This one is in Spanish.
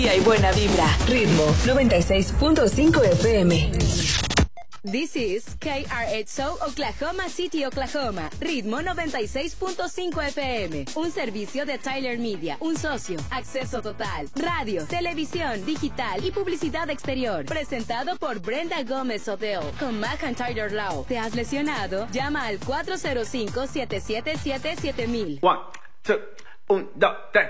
Y hay buena vibra. Ritmo 96.5 FM. This is KRXO Oklahoma City, Oklahoma. Ritmo 96.5 FM. Un servicio de Tyler Media. Un socio. Acceso total. Radio, televisión, digital y publicidad exterior. Presentado por Brenda Gómez Odell. Con McIntyre Law. ¿Te has lesionado? Llama al 405-777-7000. 1, 2, 1, 2, 3.